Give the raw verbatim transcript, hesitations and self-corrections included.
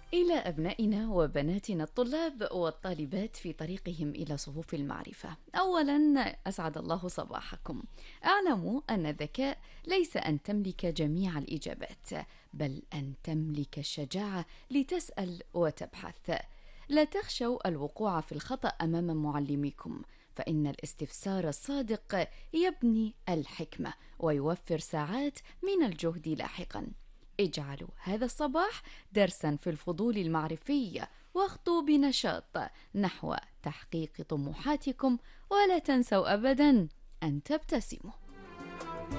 إلى أبنائنا وبناتنا الطلاب والطالبات في طريقهم إلى صفوف المعرفة، أولاً أسعد الله صباحكم. اعلموا أن الذكاء ليس أن تملك جميع الإجابات، بل أن تملك الشجاعة لتسأل وتبحث. لا تخشوا الوقوع في الخطأ أمام معلميكم، فإن الاستفسار الصادق يبني الحكمة ويوفر ساعات من الجهد لاحقاً. اجعلوا هذا الصباح درسا في الفضول المعرفي، واخطوا بنشاط نحو تحقيق طموحاتكم، ولا تنسوا أبدا أن تبتسموا.